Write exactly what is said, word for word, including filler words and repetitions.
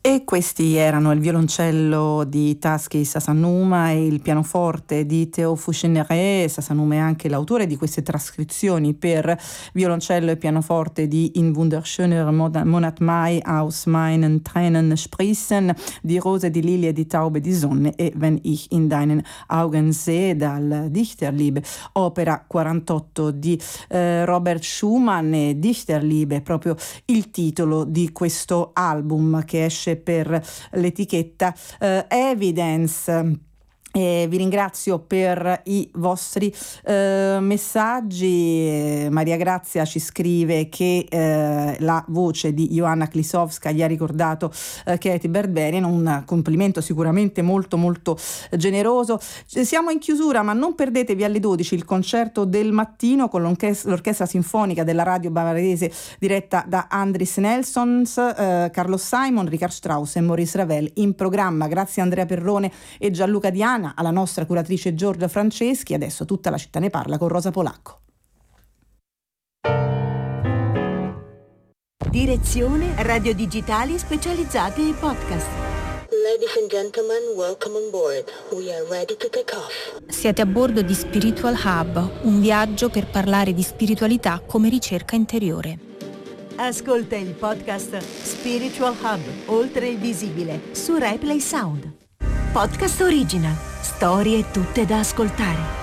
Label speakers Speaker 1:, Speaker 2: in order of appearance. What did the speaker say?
Speaker 1: E questi erano il violoncello di Taski Sasanuma e il pianoforte di Theo Foucheneret. Sasanuma è anche l'autore di queste trascrizioni per violoncello e pianoforte di In wunderschöner Monat Mai aus meinen Tränen sprießen, di Rose, di Lilie, di Taube, di Sonne e Wenn ich in deinen Augen sehe, dal Dichterliebe, opera quarantotto di eh, Robert Schumann. E Dichterliebe è proprio il titolo di questo album che esce per l'etichetta eh, Evidence. E vi ringrazio per i vostri eh, messaggi. Maria Grazia ci scrive che eh, la voce di Johanna Klisowska gli ha ricordato eh, Katy Berderian, un complimento sicuramente molto molto generoso. Siamo in chiusura, ma non perdetevi alle dodici il concerto del mattino con l'orchestra, l'orchestra sinfonica della radio bavarese diretta da Andris Nelsons, eh, Carlos Simon, Richard Strauss e Maurice Ravel in programma. Grazie a Andrea Perrone e Gianluca Diana, alla nostra curatrice Giorgia Franceschi. Adesso Tutta la città ne parla con Rosa Polacco.
Speaker 2: Direzione Radio Digitali specializzati ai podcast.
Speaker 3: Ladies and gentlemen, welcome on board. We are ready to take off.
Speaker 4: Siete a bordo di Spiritual Hub, un viaggio per parlare di spiritualità come ricerca interiore.
Speaker 2: Ascolta il podcast Spiritual Hub, oltre il visibile, su Replay Sound. Podcast original, storie tutte da ascoltare.